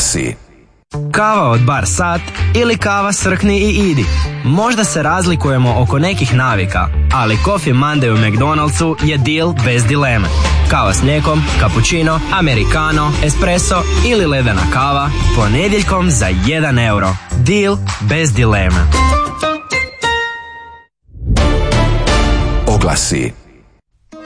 Oglasi. Kava od bar sat ili kava srkni i idi. Možda se razlikujemo oko nekih navika, ali Coffee Monday u McDonald'su je deal bez dileme. Kava s mlijekom, cappuccino, americano, espresso ili ledena kava ponedjeljkom za 1 euro. Deal bez dileme. Oglasi.